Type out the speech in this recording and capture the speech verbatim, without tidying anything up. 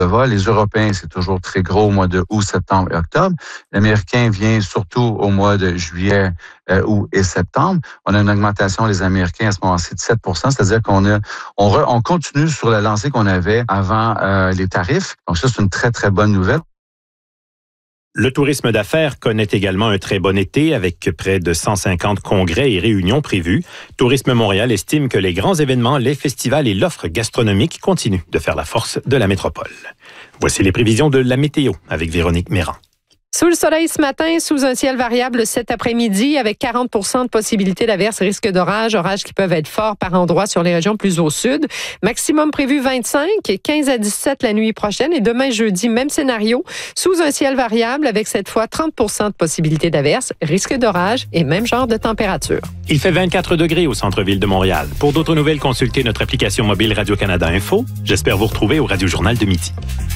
Les Européens, c'est toujours très gros au mois de août, septembre et octobre. L'Américain vient surtout au mois de juillet, euh, août et septembre. On a une augmentation des Américains à ce moment-ci de sept pour cent, c'est-à-dire qu'on a, on, re, on continue sur la lancée qu'on avait avant euh, les tarifs. Donc ça, c'est une très, très bonne nouvelle. Le tourisme d'affaires connaît également un très bon été avec près de cent cinquante congrès et réunions prévus. Tourisme Montréal estime que les grands événements, les festivals et l'offre gastronomique continuent de faire la force de la métropole. Voici les prévisions de la météo avec Véronique Méran. Sous le soleil ce matin, sous un ciel variable cet après-midi, avec quarante pour cent de possibilité d'averses, risque d'orage, orages qui peuvent être forts par endroits sur les régions plus au sud. Maximum prévu vingt-cinq, quinze à dix-sept la nuit prochaine et demain jeudi, même scénario, sous un ciel variable avec cette fois trente pour cent de possibilité d'averses, risque d'orage et même genre de température. Il fait vingt-quatre degrés au centre-ville de Montréal. Pour d'autres nouvelles, consultez notre application mobile Radio-Canada Info. J'espère vous retrouver au Radio Journal de midi.